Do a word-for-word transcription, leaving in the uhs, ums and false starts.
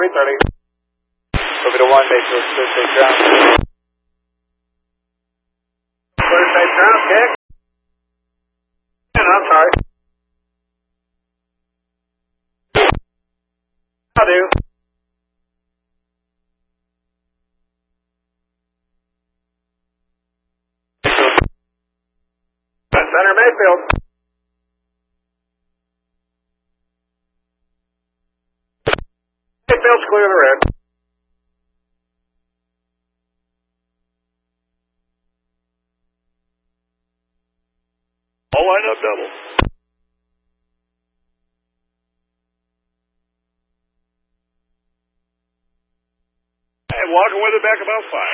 three thirty. Over to one, base to clear stage ground. Clear stage ground, kick. And I'm sorry. I do. Center Mayfield. Mayfield's clear the red. All line up double. And walking with it back about five.